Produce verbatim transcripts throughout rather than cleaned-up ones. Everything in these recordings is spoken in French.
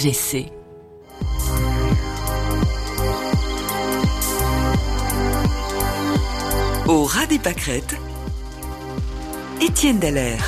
G C. Au ras des pâquerettes, Étienne Dallaire.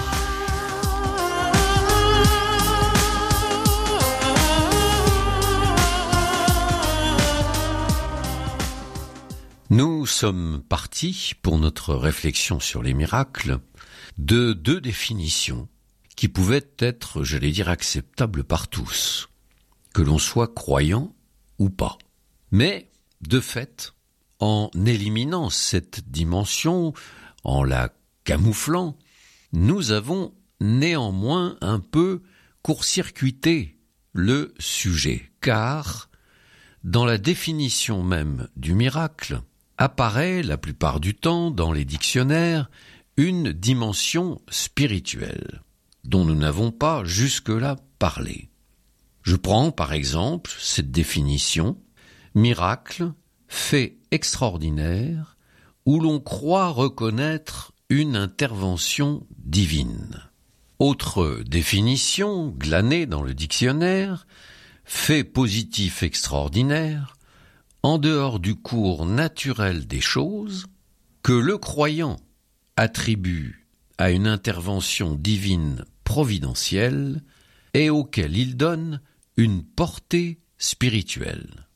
Nous sommes partis pour notre réflexion sur les miracles de deux définitions qui pouvaient être, j'allais dire, acceptables par tous, que l'on soit croyant ou pas. Mais, de fait, en éliminant cette dimension, en la camouflant, nous avons néanmoins un peu court-circuité le sujet, car dans la définition même du miracle, apparaît la plupart du temps dans les dictionnaires une dimension spirituelle dont nous n'avons pas jusque-là parlé. Je prends par exemple cette définition, miracle, fait extraordinaire, où l'on croit reconnaître une intervention divine. Autre définition glanée dans le dictionnaire, fait positif extraordinaire, en dehors du cours naturel des choses, que le croyant attribue à une intervention divine providentielle et auquel il donne une portée spirituelle.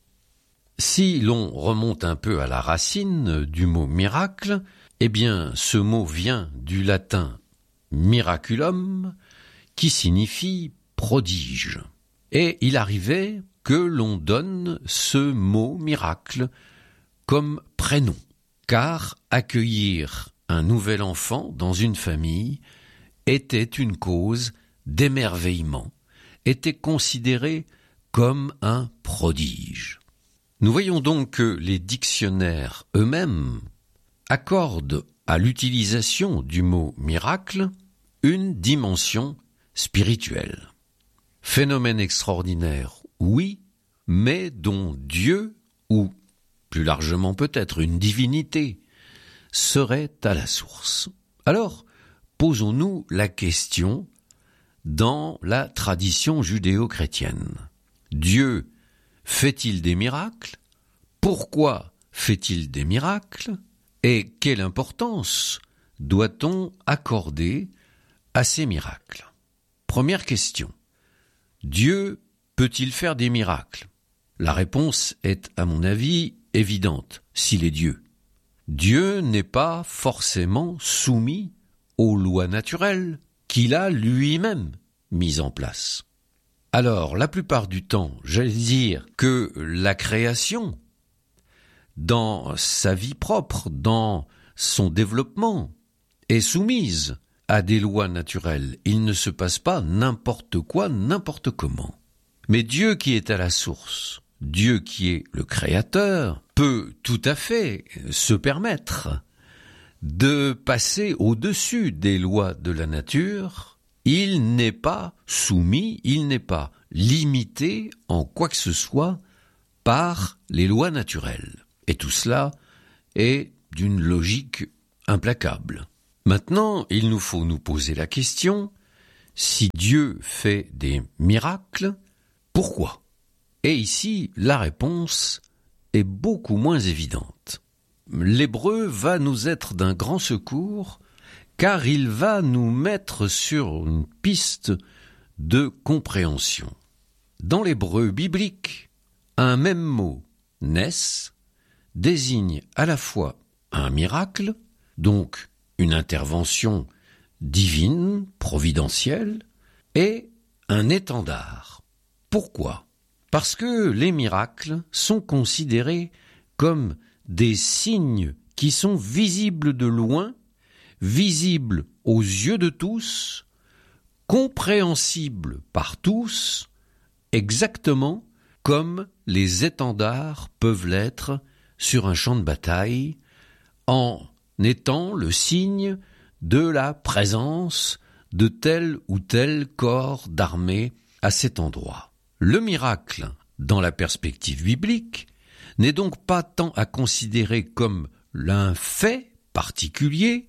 Si l'on remonte un peu à la racine du mot miracle, eh bien ce mot vient du latin miraculum, qui signifie prodige. Et il arrivait que l'on donne ce mot miracle comme prénom, car accueillir un nouvel enfant dans une famille était une cause d'émerveillement, était considéré comme un prodige. Nous voyons donc que les dictionnaires eux-mêmes accordent à l'utilisation du mot miracle une dimension spirituelle. Phénomène extraordinaire, oui, mais dont Dieu, ou plus largement peut-être une divinité, serait à la source. Alors, posons-nous la question dans la tradition judéo-chrétienne. Dieu fait-il des miracles? Pourquoi fait-il des miracles? Et quelle importance doit-on accorder à ces miracles? Première question. Dieu peut-il faire des miracles? La réponse est, à mon avis, évidente, s'il est Dieu. Dieu n'est pas forcément soumis aux lois naturelles qu'il a lui-même mises en place. Alors, la plupart du temps, j'allais dire que la création, dans sa vie propre, dans son développement, est soumise à des lois naturelles. Il ne se passe pas n'importe quoi, n'importe comment. Mais Dieu qui est à la source, Dieu qui est le créateur, peut tout à fait se permettre de passer au-dessus des lois de la nature. Il n'est pas soumis, il n'est pas limité en quoi que ce soit par les lois naturelles. Et tout cela est d'une logique implacable. Maintenant, il nous faut nous poser la question, si Dieu fait des miracles, pourquoi? Et ici, la réponse est beaucoup moins évidente. L'hébreu va nous être d'un grand secours, car il va nous mettre sur une piste de compréhension. Dans l'hébreu biblique, un même mot, nes, désigne à la fois un miracle, donc une intervention divine, providentielle, et un étendard. Pourquoi? Parce que les miracles sont considérés comme des signes qui sont visibles de loin, visibles aux yeux de tous, compréhensibles par tous, exactement comme les étendards peuvent l'être sur un champ de bataille, en étant le signe de la présence de tel ou tel corps d'armée à cet endroit. Le miracle, dans la perspective biblique, n'est donc pas tant à considérer comme un fait particulier,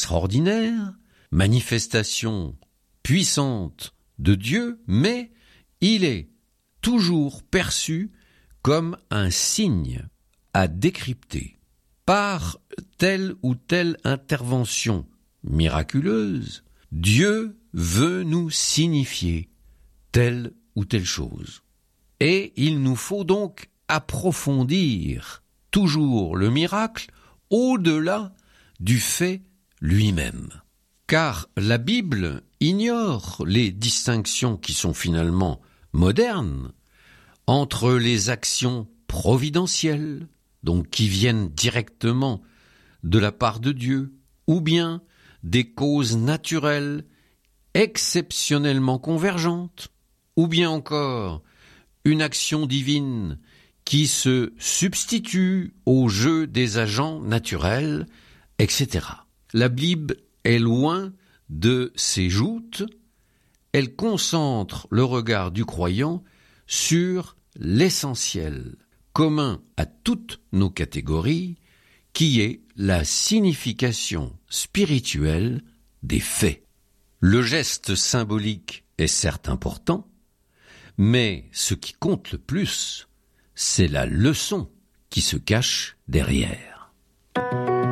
extraordinaire, manifestation puissante de Dieu, mais il est toujours perçu comme un signe à décrypter. Par telle ou telle intervention miraculeuse, Dieu veut nous signifier telle ou telle chose. Et il nous faut donc approfondir toujours le miracle au-delà du fait lui-même. Car la Bible ignore les distinctions qui sont finalement modernes entre les actions providentielles, donc qui viennent directement de la part de Dieu, ou bien des causes naturelles exceptionnellement convergentes, ou bien encore une action divine qui se substitue au jeu des agents naturels, et cetera. La Bible est loin de ces joutes, elle concentre le regard du croyant sur l'essentiel, commun à toutes nos catégories, qui est la signification spirituelle des faits. Le geste symbolique est certes important, mais ce qui compte le plus, c'est la leçon qui se cache derrière.